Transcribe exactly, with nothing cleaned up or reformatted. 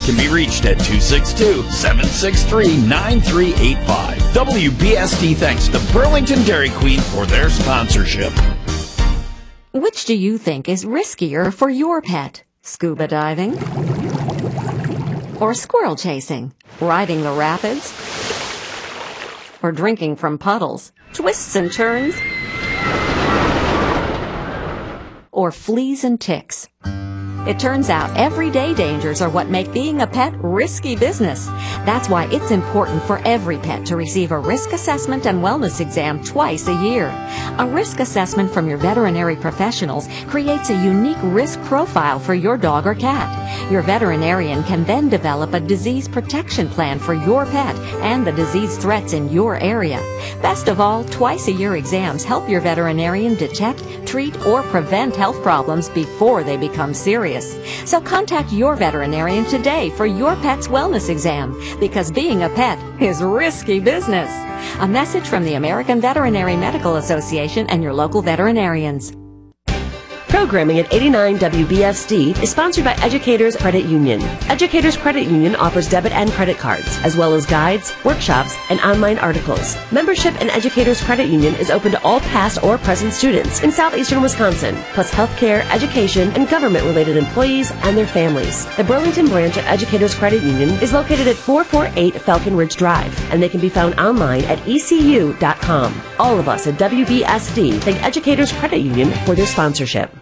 can be reached at two six two, seven six three, nine three eight five. W B S D thanks to Burlington Dairy Queen for their sponsorship. Which do you think is riskier for your pet? Scuba diving? Or squirrel chasing? Riding the rapids? Or drinking from puddles? Twists and turns? Or fleas and ticks? It turns out everyday dangers are what make being a pet risky business. That's why it's important for every pet to receive a risk assessment and wellness exam twice a year. A risk assessment from your veterinary professionals creates a unique risk profile for your dog or cat. Your veterinarian can then develop a disease protection plan for your pet and the disease threats in your area. Best of all, twice-a-year exams help your veterinarian detect, treat, or prevent health problems before they become serious. So contact your veterinarian today for your pet's wellness exam, because being a pet is risky business. A message from the American Veterinary Medical Association and your local veterinarians. Programming at eighty-nine W B S D is sponsored by Educators Credit Union. Educators Credit Union offers debit and credit cards, as well as guides, workshops, and online articles. Membership in Educators Credit Union is open to all past or present students in southeastern Wisconsin, plus healthcare, education, and government-related employees and their families. The Burlington branch of Educators Credit Union is located at four forty-eight Falcon Ridge Drive, and they can be found online at E C U dot com. All of us at W B S D thank Educators Credit Union for their sponsorship.